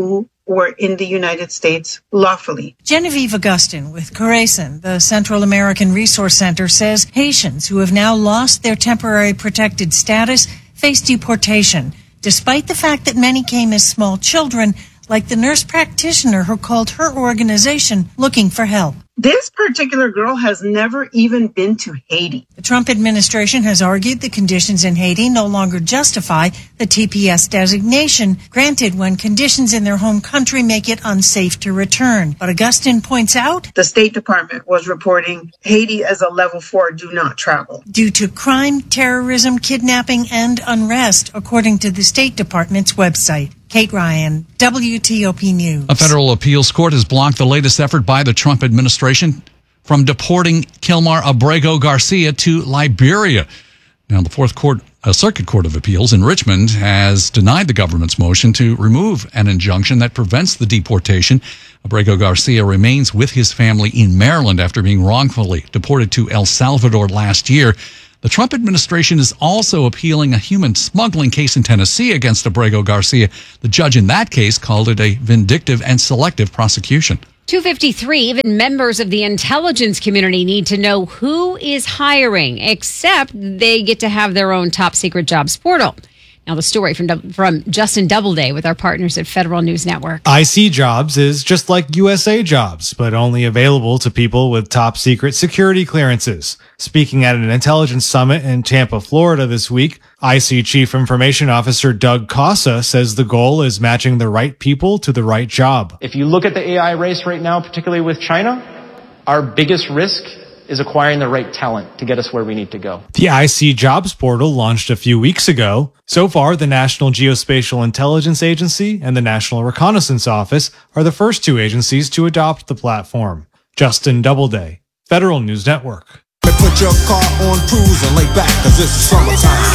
were in the United States lawfully. Genevieve Augustin with Corazon, the Central American Resource Center, says Haitians who have now lost their temporary protected status face deportation, despite the fact that many came as small children, like the nurse practitioner who called her organization looking for help. This particular girl has never even been to Haiti. The Trump administration has argued the conditions in Haiti no longer justify the T P S designation granted when conditions in their home country make it unsafe to return. But Augustin points out the State Department was reporting Haiti as a level four do not travel. Due to crime, terrorism, kidnapping, and unrest, according to the State Department's website. Kate Ryan, W T O P News. A federal appeals court has blocked the latest effort by the Trump administration from deporting Kilmar Abrego Garcia to Liberia. Now, the Fourth Court, uh, Circuit Court of Appeals in Richmond has denied the government's motion to remove an injunction that prevents the deportation. Abrego Garcia remains with his family in Maryland after being wrongfully deported to El Salvador last year. The Trump administration is also appealing a human smuggling case in Tennessee against Abrego Garcia. The judge in that case called it a vindictive and selective prosecution. two fifty-three, even members of the intelligence community need to know who is hiring, except they get to have their own top secret jobs portal. Now the story from from Justin Doubleday with our partners at Federal News Network. I C Jobs is just like U S A Jobs, but only available to people with top secret security clearances. Speaking at an intelligence summit in Tampa, Florida this week, I C Chief Information Officer Doug Casa says the goal is matching the right people to the right job. If you look at the A I race right now, particularly with China, our biggest risk is acquiring the right talent to get us where we need to go. The I C Jobs portal launched a few weeks ago. So far, the National Geospatial Intelligence Agency and the National Reconnaissance Office are the first two agencies to adopt the platform. Justin Doubleday, Federal News Network. Put your car on cruise and lay back, cause it's summertime.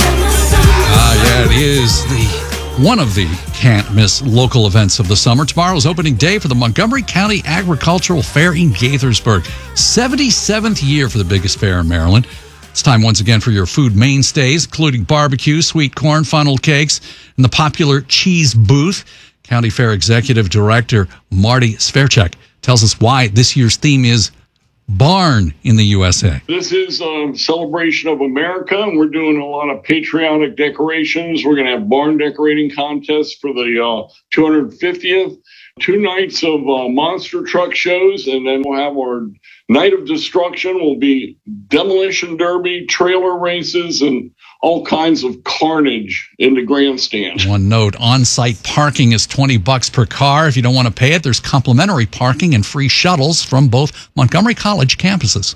Ah, yeah, it is the one of the can't-miss local events of the summer. Tomorrow's opening day for the Montgomery County Agricultural Fair in Gaithersburg. seventy-seventh year for the biggest fair in Maryland. It's time once again for your food mainstays, including barbecue, sweet corn, funnel cakes, and the popular cheese booth. County Fair Executive Director Marty Sverchek tells us why this year's theme is Barn in the U S A. This is a celebration of America, and we're doing a lot of patriotic decorations. We're going to have barn decorating contests for the uh, two hundred fiftieth, two nights of uh, monster truck shows, and then we'll have our night of destruction. Will be demolition derby, trailer races, and all kinds of carnage in the grandstand. One note, on-site parking is twenty bucks per car. If you don't want to pay it, there's complimentary parking and free shuttles from both Montgomery College campuses.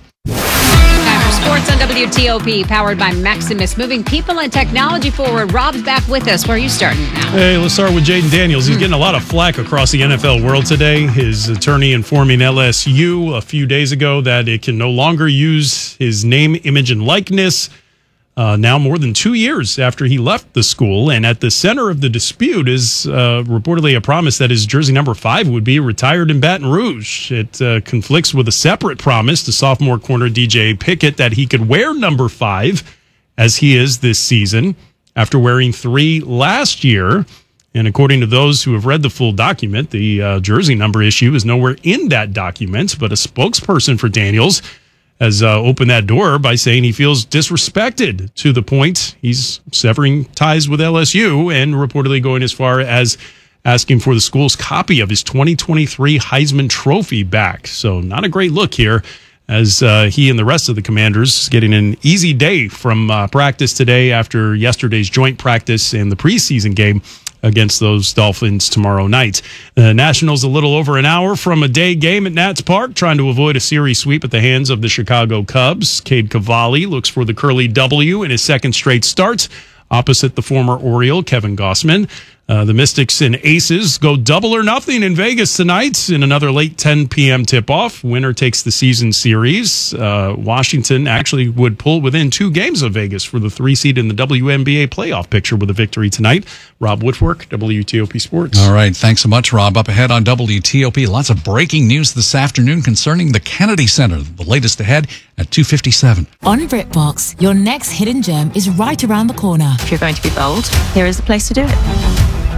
Time for sports on W T O P, powered by Maximus, moving people and technology forward. Rob's back with us. Where are you starting now? Hey, let's start with Jaden Daniels. He's getting a lot of flack across the N F L world today. His attorney informing L S U a few days ago that it can no longer use his name, image, and likeness. Uh, now more than two years after he left the school, and at the center of the dispute is uh, reportedly a promise that his jersey number five would be retired in Baton Rouge. It uh, conflicts with a separate promise to sophomore corner D J Pickett that he could wear number five as he is this season after wearing three last year. And according to those who have read the full document, the uh, jersey number issue is nowhere in that document, but a spokesperson for Daniels has uh, opened that door by saying he feels disrespected to the point he's severing ties with L S U and reportedly going as far as asking for the school's copy of his twenty twenty-three Heisman Trophy back. So not a great look here as uh, he and the rest of the Commanders getting an easy day from uh, practice today after yesterday's joint practice and the preseason game against those Dolphins tomorrow night. The Nationals a little over an hour from a day game at Nats Park, trying to avoid a series sweep at the hands of the Chicago Cubs. Cade Cavalli looks for the Curly W in his second straight start, opposite the former Oriole, Kevin Gossman. Uh, the Mystics and Aces go double or nothing in Vegas tonight in another late ten p.m. tip-off. Winner takes the season series. Uh, Washington actually would pull within two games of Vegas for the three seed in the W N B A playoff picture with a victory tonight. Rob Whitworth, W T O P Sports. All right. Thanks so much, Rob. Up ahead on W T O P, lots of breaking news this afternoon concerning the Kennedy Center. The latest ahead at two fifty-seven. On BritBox, your next hidden gem is right around the corner. If you're going to be bold, here is the place to do it.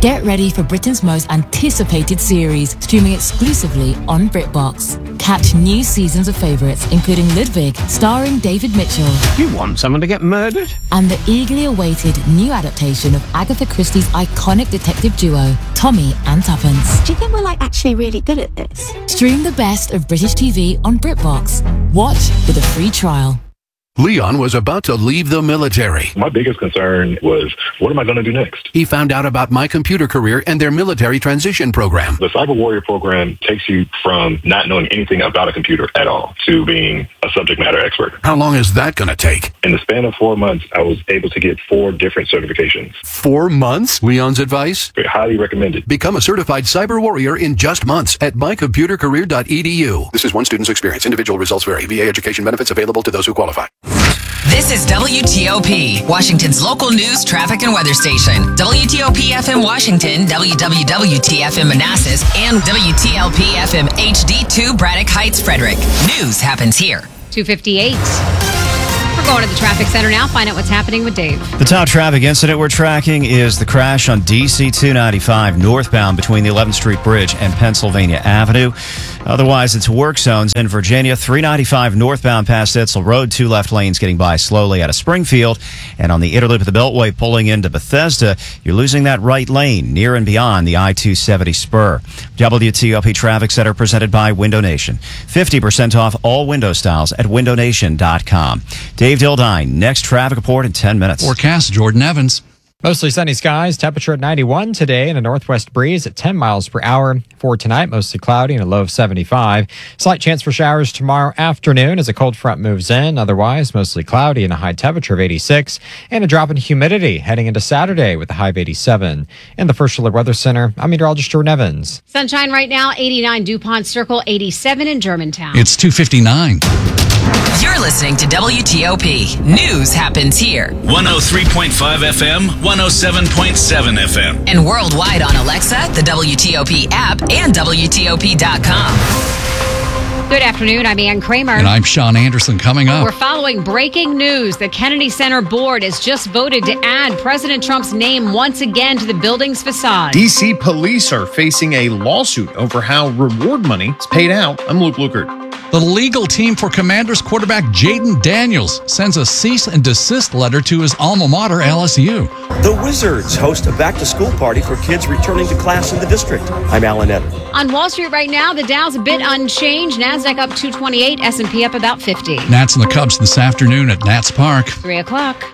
Get ready for Britain's most anticipated series, streaming exclusively on BritBox. Catch new seasons of favourites, including Ludwig, starring David Mitchell. You want someone to get murdered? And the eagerly awaited new adaptation of Agatha Christie's iconic detective duo, Tommy and Tuppence. Do you think we're like actually really good at this? Stream the best of British T V on BritBox. Watch with a free trial. Leon was about to leave the military. My biggest concern was, what am I going to do next? He found out about My Computer Career and their military transition program. The Cyber Warrior program takes you from not knowing anything about a computer at all to being a subject matter expert. How long is that going to take? In the span of four months, I was able to get four different certifications. Four months? Leon's advice? Highly recommended. Become a certified cyber warrior in just months at my computer career dot e d u. This is one student's experience. Individual results vary. V A education benefits available to those who qualify. This is W T O P, Washington's local news, traffic, and weather station. W T O P F M Washington, W W W T F M Manassas, and W T L P F M H D two Braddock Heights, Frederick. News happens here. two fifty-eight. We're going to the traffic center now. Find out what's happening with Dave. The top traffic incident we're tracking is the crash on D C two ninety-five northbound between the eleventh Street Bridge and Pennsylvania Avenue. Otherwise, it's work zones in Virginia. three ninety-five northbound past Etzel Road. Two left lanes getting by slowly out of Springfield. And on the Interloop of the Beltway pulling into Bethesda, you're losing that right lane near and beyond the I two seventy spur. W T O P Traffic Center presented by Window Nation. fifty percent off all window styles at window nation dot com. Dave Dildine, next traffic report in ten minutes. Forecast, Jordan Evans. Mostly sunny skies, temperature at ninety-one today, and a northwest breeze at ten miles per hour. For tonight, mostly cloudy and a low of seventy-five. Slight chance for showers tomorrow afternoon as a cold front moves in. Otherwise, mostly cloudy and a high temperature of eighty-six. And a drop in humidity heading into Saturday with a high of eighty-seven. In the First Alert Weather Center, I'm meteorologist Jordan Evans. Sunshine right now, eighty-nine DuPont Circle, eighty-seven in Germantown. It's two fifty-nine. You're listening to W T O P. News happens here. one oh three point five F M, one oh seven point seven F M. And worldwide on Alexa, the W T O P app, and W T O P dot com. Good afternoon. I'm Ann Kramer. And I'm Sean Anderson. Coming up, we're following breaking news. The Kennedy Center Board has just voted to add President Trump's name once again to the building's facade. D C police are facing a lawsuit over how reward money is paid out. I'm Luke Lukert. The legal team for Commanders quarterback Jaden Daniels sends a cease and desist letter to his alma mater, L S U. The Wizards host a back-to-school party for kids returning to class in the district. I'm Alan Eder. On Wall Street right now, the Dow's a bit unchanged. NASDAQ up two twenty-eight, S and P up about fifty. Nats and the Cubs this afternoon at Nats Park. Three o'clock.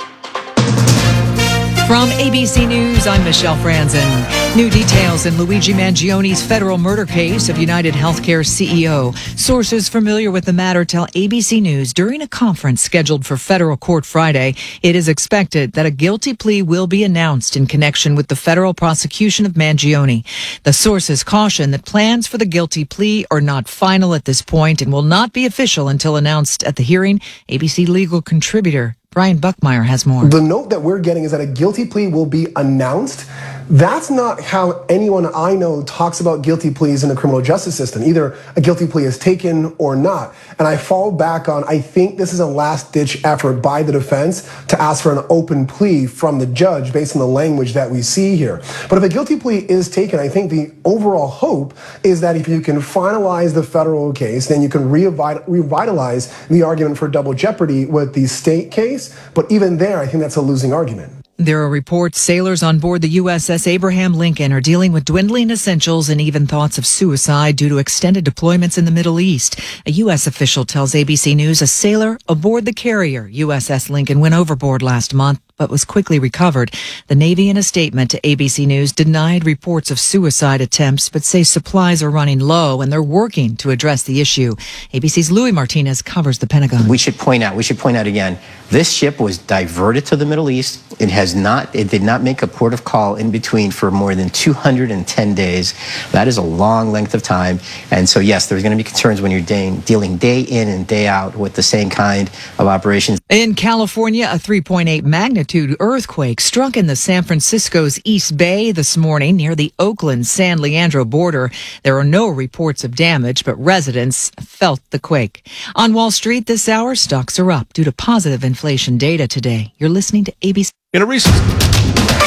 From A B C News, I'm Michelle Franzen. New details in Luigi Mangioni's federal murder case of United Healthcare C E O. Sources familiar with the matter tell A B C News during a conference scheduled for federal court Friday, it is expected that a guilty plea will be announced in connection with the federal prosecution of Mangioni. The sources caution that plans for the guilty plea are not final at this point and will not be official until announced at the hearing. A B C legal contributor Brian Buckmeyer has more. The note that we're getting is that a guilty plea will be announced. That's not how anyone I know talks about guilty pleas in the criminal justice system. Either a guilty plea is taken or not. And I fall back on, I think this is a last-ditch effort by the defense to ask for an open plea from the judge based on the language that we see here. But if a guilty plea is taken, I think the overall hope is that if you can finalize the federal case, then you can revitalize the argument for double jeopardy with the state case. But even there, I think that's a losing argument. There are reports sailors on board the U S S Abraham Lincoln are dealing with dwindling essentials and even thoughts of suicide due to extended deployments in the Middle East. A U S official tells A B C News a sailor aboard the carrier U S S Lincoln went overboard last month, but was quickly recovered. The Navy, in a statement to A B C News, denied reports of suicide attempts, but say supplies are running low and they're working to address the issue. A B C's Louis Martinez covers the Pentagon. We should point out, we should point out again, this ship was diverted to the Middle East. It has not, it did not make a port of call in between for more than two hundred ten days. That is a long length of time. And so, yes, there's going to be concerns when you're day, dealing day in and day out with the same kind of operations. In California, a three point eight magnitude earthquake struck in the San Francisco's East Bay this morning near the Oakland-San Leandro border. There are no reports of damage, but residents felt the quake. On Wall Street this hour, stocks are up due to positive inflation data today. You're listening to A B C. In a recent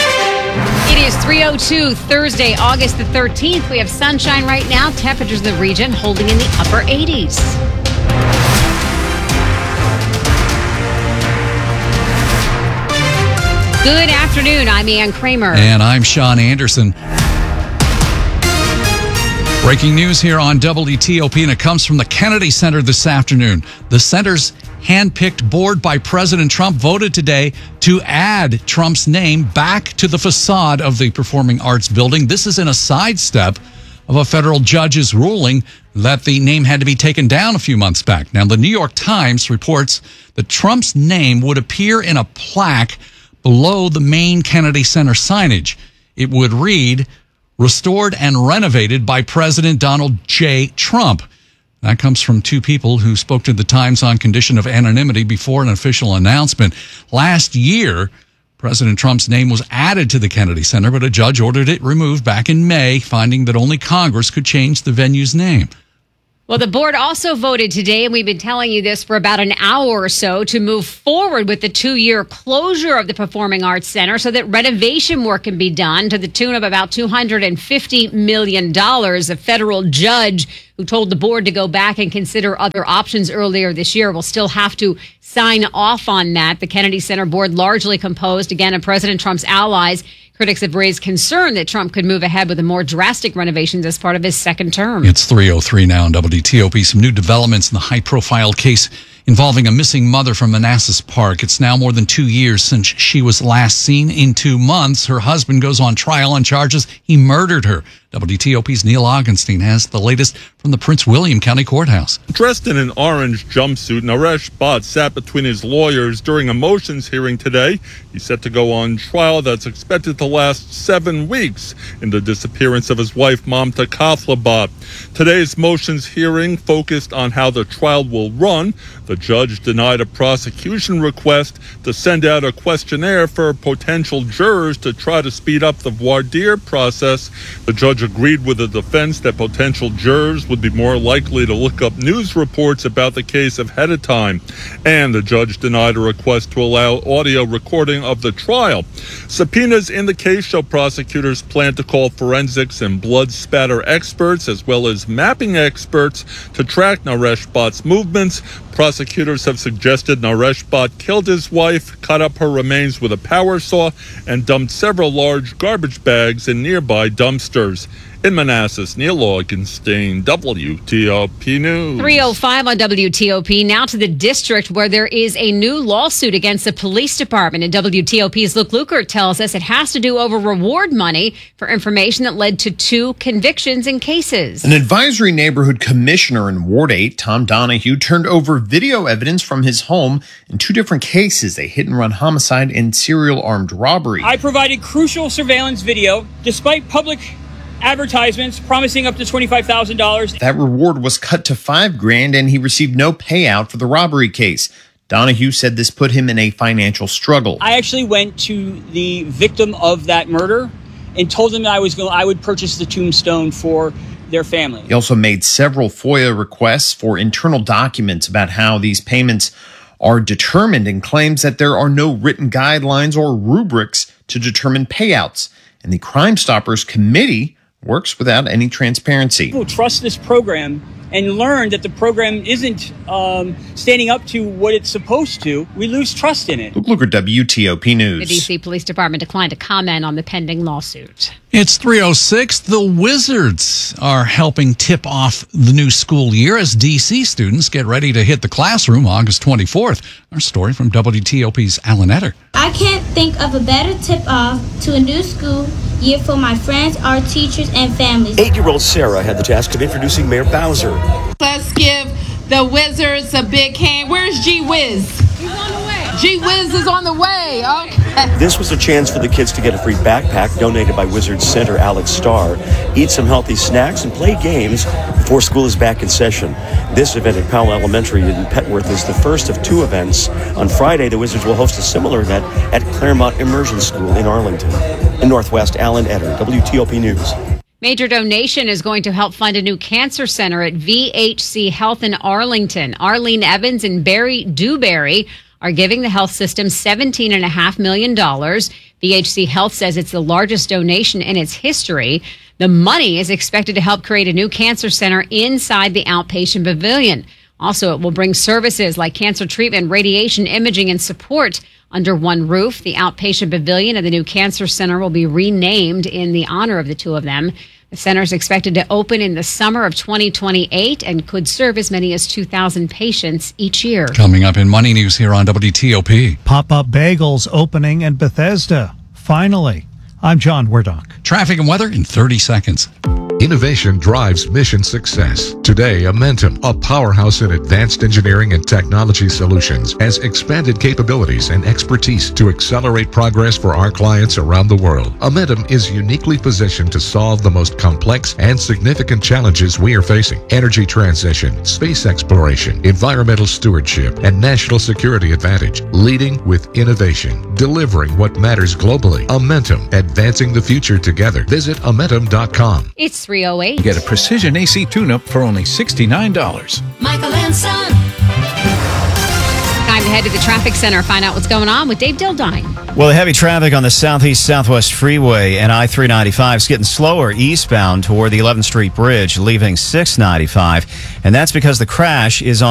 It is three oh two, Thursday, August the thirteenth. We have sunshine right now. Temperatures in the region holding in the upper eighties. Good afternoon. I'm Ann Kramer. And I'm Sean Anderson. Breaking news here on W T O P, and it comes from the Kennedy Center this afternoon. The center's hand-picked board by President Trump voted today to add Trump's name back to the facade of the Performing Arts Building. This is in a sidestep of a federal judge's ruling that the name had to be taken down a few months back. Now, the New York Times reports that Trump's name would appear in a plaque below the main Kennedy Center signage. It would read, "Restored and renovated by President Donald J. Trump." That comes from two people who spoke to the Times on condition of anonymity before an official announcement. Last year, President Trump's name was added to the Kennedy Center, but a judge ordered it removed back in May, finding that only Congress could change the venue's name. Well, the board also voted today, and we've been telling you this for about an hour or so, to move forward with the two-year closure of the Performing Arts Center so that renovation work can be done to the tune of about two hundred fifty million dollars. A federal judge who told the board to go back and consider other options earlier this year will still have to sign off on that. The Kennedy Center board, largely composed, again, of President Trump's allies. Critics have raised concern that Trump could move ahead with a more drastic renovations as part of his second term. It's three oh three now on W T O P. Some new developments in the high-profile case involving a missing mother from Manassas Park. It's now more than two years since she was last seen. In two months, her husband goes on trial on charges he murdered her. W T O P's Neil Augenstein has the latest from the Prince William County Courthouse. Dressed in an orange jumpsuit, Naresh Bhatt sat between his lawyers during a motions hearing today. He's set to go on trial that's expected to last seven weeks in the disappearance of his wife, Mamta Kafla Bhatt. Today's motions hearing focused on how the trial will run. The judge denied a prosecution request to send out a questionnaire for potential jurors to try to speed up the voir dire process. The judge agreed with the defense that potential jurors would be more likely to look up news reports about the case ahead of time. And the judge denied a request to allow audio recording of the trial. Subpoenas in the case show prosecutors plan to call forensics and blood spatter experts as well as mapping experts to track Naresh Bhatt's movements. Prosecutors have suggested Naresh Bhatt killed his wife, cut up her remains with a power saw, and dumped several large garbage bags in nearby dumpsters. In Manassas, Neil Augenstein, W T O P News. three oh five on W T O P. Now to the district where there is a new lawsuit against the police department. And W T O P's Luke Lukert tells us it has to do over reward money for information that led to two convictions in cases. An advisory neighborhood commissioner in Ward eight, Tom Donahue, turned over video evidence from his home in two different cases, a hit-and-run homicide and serial armed robbery. I provided crucial surveillance video despite public advertisements promising up to twenty-five thousand dollars. That reward was cut to five grand and he received no payout for the robbery case. Donahue said this put him in a financial struggle. I actually went to the victim of that murder and told them that I was going I would purchase the tombstone for their family. He also made several FOIA requests for internal documents about how these payments are determined and claims that there are no written guidelines or rubrics to determine payouts. And the Crime Stoppers Committee works without any transparency. People trust this program and learn that the program isn't um, standing up to what it's supposed to. We lose trust in it. Luke Luker, W T O P News. The D C Police Department declined to comment on the pending lawsuit. It's three oh six. The Wizards are helping tip off the new school year as D C students get ready to hit the classroom August twenty-fourth. Our story from W T O P's Alan Etter. I can't think of a better tip-off to a new school year for my friends, our teachers, and families. Eight-year-old Sarah had the task of introducing Mayor Bowser. Let's give the Wizards a big hand. Where's G Wiz? He's on the way. G Wiz is on the way. Okay. This was a chance for the kids to get a free backpack donated by Wizards Center Alex Starr, eat some healthy snacks, and play games before school is back in session. This event at Powell Elementary in Petworth is the first of two events. On Friday, the Wizards will host a similar event at Claremont Immersion School in Arlington. In Northwest, Alan Etter, W T O P News. Major donation is going to help fund a new cancer center at V H C Health in Arlington. Arlene Evans and Barry Dewberry are giving the health system seventeen point five million dollars. V H C Health says it's the largest donation in its history. The money is expected to help create a new cancer center inside the outpatient pavilion. Also, it will bring services like cancer treatment, radiation, imaging, and support under one roof. The outpatient pavilion and the new cancer center will be renamed in the honor of the two of them. The center is expected to open in the summer of twenty twenty-eight and could serve as many as two thousand patients each year. Coming up in Money News here on W T O P. Pop-up bagels opening in Bethesda. Finally. I'm John Werdock. Traffic and weather in thirty seconds. Innovation drives mission success. Today, Amentum, a powerhouse in advanced engineering and technology solutions, has expanded capabilities and expertise to accelerate progress for our clients around the world. Amentum is uniquely positioned to solve the most complex and significant challenges we are facing: energy transition, space exploration, environmental stewardship, and national security advantage. Leading with innovation, delivering what matters globally. Amentum, advancing the future together. Visit Amentum dot com. It's three oh eight. Get a precision A C tune-up for only sixty-nine dollars. Michael and Son. Time to head to the traffic center, find out what's going on with Dave Dildine. Well, the heavy traffic on the Southeast Southwest Freeway and I three ninety-five is getting slower eastbound toward the eleventh Street Bridge, leaving six ninety-five. And that's because the crash is on